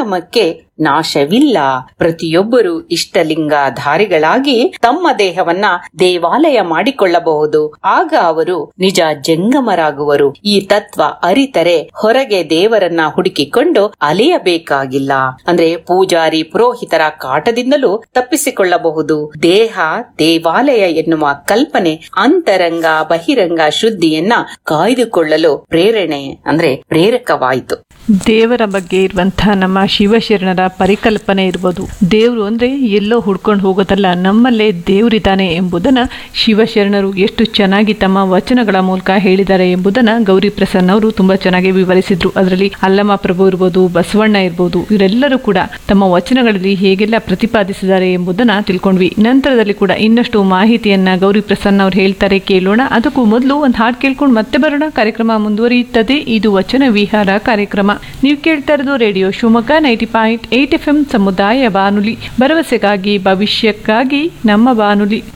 ಸಂಗಮಕ್ಕೆ ನಾಶವಿಲ್ಲ. ಪ್ರತಿಯೊಬ್ಬರು ಇಷ್ಟಲಿಂಗಧಾರಿಗಳಾಗಿ ತಮ್ಮ ದೇಹವನ್ನ ದೇವಾಲಯ ಮಾಡಿಕೊಳ್ಳಬಹುದು. ಆಗ ಅವರು ನಿಜ ಜಂಗಮರಾಗುವರು. ಈ ತತ್ವ ಅರಿತರೆ ಹೊರಗೆ ದೇವರನ್ನ ಹುಡುಕಿಕೊಂಡು ಅಲೆಯಬೇಕಾಗಿಲ್ಲ. ಅಂದ್ರೆ ಪೂಜಾರಿ ಪುರೋಹಿತರ ಕಾಟದಿಂದಲೂ ತಪ್ಪಿಸಿಕೊಳ್ಳಬಹುದು. ದೇಹ ದೇವಾಲಯ ಎನ್ನುವ ಕಲ್ಪನೆ ಅಂತರಂಗ ಬಹಿರಂಗ ಶುದ್ಧಿಯನ್ನ ಕಾಯ್ದುಕೊಳ್ಳಲು ಪ್ರೇರಣೆ ಅಂದ್ರೆ ಪ್ರೇರಕವಾಯಿತು. ದೇವರ ಬಗ್ಗೆ ಇರುವಂತಹ ನಮ್ಮ ಶಿವಶರಣರ ಪರಿಕಲ್ಪನೆ ಇರ್ಬೋದು. ದೇವರು ಅಂದ್ರೆ ಎಲ್ಲೋ ಹುಡ್ಕೊಂಡು ಹೋಗೋದಲ್ಲ, ನಮ್ಮಲ್ಲೇ ದೇವರಿದ್ದಾನೆ ಎಂಬುದನ್ನ ಶಿವಶರಣರು ಎಷ್ಟು ಚೆನ್ನಾಗಿ ತಮ್ಮ ವಚನಗಳ ಮೂಲಕ ಹೇಳಿದ್ದಾರೆ ಎಂಬುದನ್ನ ಗೌರಿ ಪ್ರಸನ್ನ ಅವರು ತುಂಬಾ ಚೆನ್ನಾಗಿ ವಿವರಿಸಿದ್ರು. ಅದರಲ್ಲಿ ಅಲ್ಲಮ ಪ್ರಭು ಇರ್ಬೋದು, ಬಸವಣ್ಣ ಇರ್ಬೋದು, ಇವರೆಲ್ಲರೂ ಕೂಡ ತಮ್ಮ ವಚನಗಳಲ್ಲಿ ಹೇಗೆಲ್ಲ ಪ್ರತಿಪಾದಿಸಿದ್ದಾರೆ ಎಂಬುದನ್ನ ತಿಳ್ಕೊಂಡ್ವಿ. ನಂತರದಲ್ಲಿ ಕೂಡ ಇನ್ನಷ್ಟು ಮಾಹಿತಿಯನ್ನ ಗೌರಿ ಪ್ರಸನ್ನ ಅವ್ರು ಹೇಳ್ತಾರೆ, ಕೇಳೋಣ. ಅದಕ್ಕೂ ಮೊದಲು ಒಂದು ಹಾಡು ಕೇಳ್ಕೊಂಡು ಮತ್ತೆ ಬರೋಣ. ಕಾರ್ಯಕ್ರಮ ಮುಂದುವರಿಯುತ್ತದೆ. ಇದು ವಚನ ವಿಹಾರ ಕಾರ್ಯಕ್ರಮ. ನೀವು ಕೇಳ್ತಾ ಇರೋದು ರೇಡಿಯೋ ಶಿವಮೊಗ್ಗ 90.8 FM ಸಮುದಾಯ ಬಾನುಲಿ, ಭರವಸೆಗಾಗಿ ಭವಿಷ್ಯಕ್ಕಾಗಿ ನಮ್ಮ ಬಾನುಲಿ.